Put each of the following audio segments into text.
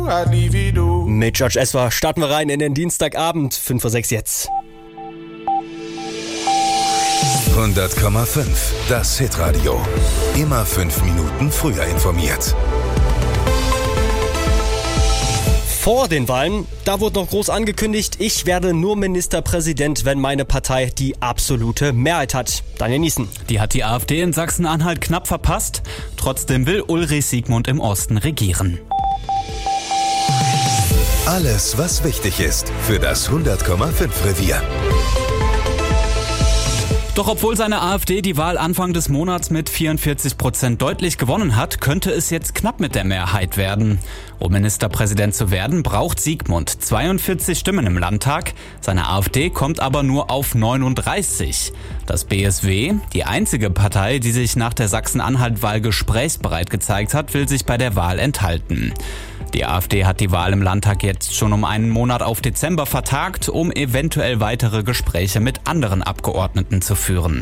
Mit George Ezra starten wir rein in den Dienstagabend, 5:06 jetzt. 100,5, das Hitradio. Immer 5 Minuten früher informiert. Vor den Wahlen, da wurde noch groß angekündigt, ich werde nur Ministerpräsident, wenn meine Partei die absolute Mehrheit hat. Daniel Niesen. Die hat die AfD in Sachsen-Anhalt knapp verpasst. Trotzdem will Ulrich Siegmund im Osten regieren. Alles, was wichtig ist für das 100,5 Revier. Doch obwohl seine AfD die Wahl Anfang des Monats mit 44% deutlich gewonnen hat, könnte es jetzt knapp mit der Mehrheit werden. Um Ministerpräsident zu werden, braucht Siegmund 42 Stimmen im Landtag. Seine AfD kommt aber nur auf 39. Das BSW, die einzige Partei, die sich nach der Sachsen-Anhalt-Wahl gesprächsbereit gezeigt hat, will sich bei der Wahl enthalten. Die AfD hat die Wahl im Landtag jetzt schon um einen Monat auf Dezember vertagt, um eventuell weitere Gespräche mit anderen Abgeordneten zu führen.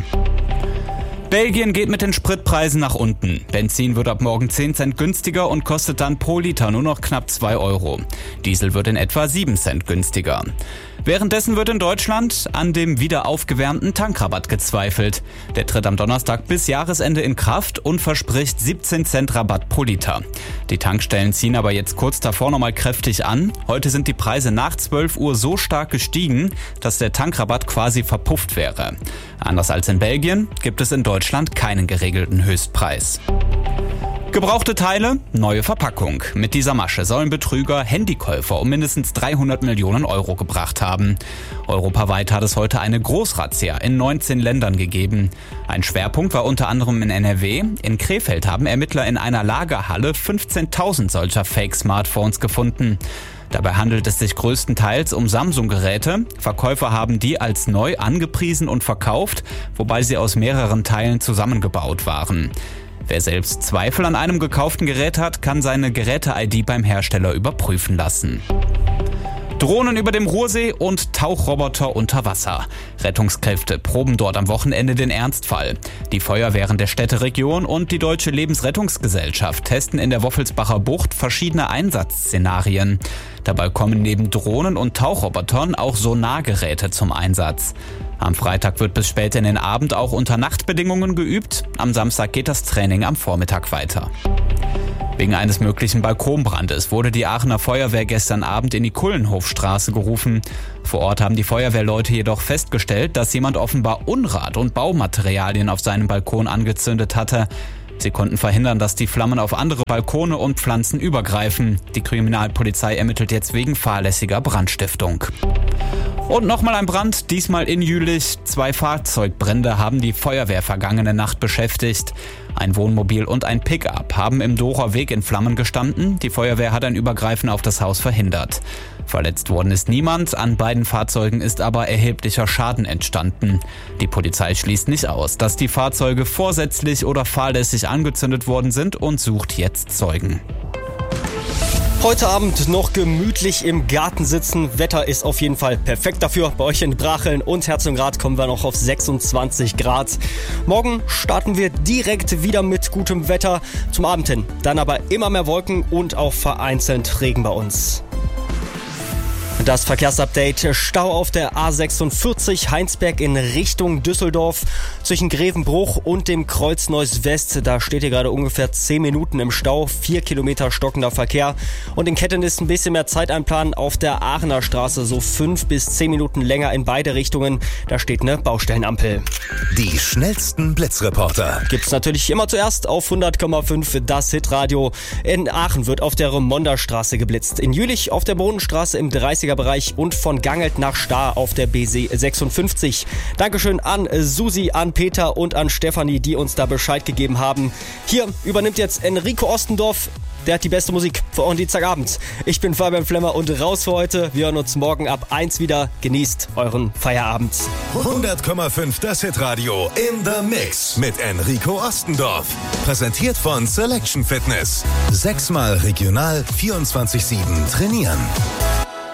Belgien geht mit den Spritpreisen nach unten. Benzin wird ab morgen 10 Cent günstiger und kostet dann pro Liter nur noch knapp 2 Euro. Diesel wird in etwa 7 Cent günstiger. Währenddessen wird in Deutschland an dem wieder aufgewärmten Tankrabatt gezweifelt. Der tritt am Donnerstag bis Jahresende in Kraft und verspricht 17 Cent Rabatt pro Liter. Die Tankstellen ziehen aber jetzt kurz davor nochmal kräftig an. Heute sind die Preise nach 12 Uhr so stark gestiegen, dass der Tankrabatt quasi verpufft wäre. Anders als in Belgien gibt es in Deutschland keinen geregelten Höchstpreis. Gebrauchte Teile, neue Verpackung. Mit dieser Masche sollen Betrüger Handykäufer um mindestens 300 Millionen Euro gebracht haben. Europaweit hat es heute eine Großrazzia in 19 Ländern gegeben. Ein Schwerpunkt war unter anderem in NRW. In Krefeld haben Ermittler in einer Lagerhalle 15.000 solcher Fake-Smartphones gefunden. Dabei handelt es sich größtenteils um Samsung-Geräte. Verkäufer haben die als neu angepriesen und verkauft, wobei sie aus mehreren Teilen zusammengebaut waren. Wer selbst Zweifel an einem gekauften Gerät hat, kann seine Geräte-ID beim Hersteller überprüfen lassen. Drohnen über dem Ruhrsee und Tauchroboter unter Wasser. Rettungskräfte proben dort am Wochenende den Ernstfall. Die Feuerwehren der Städteregion und die Deutsche Lebensrettungsgesellschaft testen in der Woffelsbacher Bucht verschiedene Einsatzszenarien. Dabei kommen neben Drohnen und Tauchrobotern auch Sonargeräte zum Einsatz. Am Freitag wird bis spät in den Abend auch unter Nachtbedingungen geübt. Am Samstag geht das Training am Vormittag weiter. Wegen eines möglichen Balkonbrandes wurde die Aachener Feuerwehr gestern Abend in die Kullenhofstraße gerufen. Vor Ort haben die Feuerwehrleute jedoch festgestellt, dass jemand offenbar Unrat und Baumaterialien auf seinem Balkon angezündet hatte. Sie konnten verhindern, dass die Flammen auf andere Balkone und Pflanzen übergreifen. Die Kriminalpolizei ermittelt jetzt wegen fahrlässiger Brandstiftung. Und nochmal ein Brand, diesmal in Jülich. 2 Fahrzeugbrände haben die Feuerwehr vergangene Nacht beschäftigt. Ein Wohnmobil und ein Pickup haben im Dorer Weg in Flammen gestanden. Die Feuerwehr hat ein Übergreifen auf das Haus verhindert. Verletzt worden ist niemand, an beiden Fahrzeugen ist aber erheblicher Schaden entstanden. Die Polizei schließt nicht aus, dass die Fahrzeuge vorsätzlich oder fahrlässig angezündet worden sind und sucht jetzt Zeugen. Heute Abend noch gemütlich im Garten sitzen. Wetter ist auf jeden Fall perfekt dafür. Bei euch in Bracheln und Herzogenrath kommen wir noch auf 26 Grad. Morgen starten wir direkt wieder mit gutem Wetter zum Abend hin. Dann aber immer mehr Wolken und auch vereinzelt Regen bei uns. Das Verkehrsupdate: Stau auf der A46 Heinsberg in Richtung Düsseldorf zwischen Grevenbruch und dem Kreuz Neuss West. Da steht ihr gerade ungefähr 10 Minuten im Stau, 4 Kilometer stockender Verkehr. Und in Ketten ist ein bisschen mehr Zeit einplanen auf der Aachener Straße, so 5 bis 10 Minuten länger in beide Richtungen. Da steht eine Baustellenampel. Die schnellsten Blitzreporter Gibt's natürlich immer zuerst auf 100,5 das Hitradio. In Aachen wird auf der Remonda Straße geblitzt. In Jülich auf der Bodenstraße im 30er-Bereich und von Gangelt nach Stahr auf der BC 56. Dankeschön an Susi, an Peter und an Stefanie, die uns da Bescheid gegeben haben. Hier übernimmt jetzt Enrico Ostendorf. Der hat die beste Musik für euren Dienstagabend. Ich bin Fabian Flemmer und raus für heute. Wir hören uns morgen ab 1 wieder. Genießt euren Feierabend. 100,5 das Hitradio in the Mix mit Enrico Ostendorf. Präsentiert von Selection Fitness. 6-mal regional 24/7 trainieren.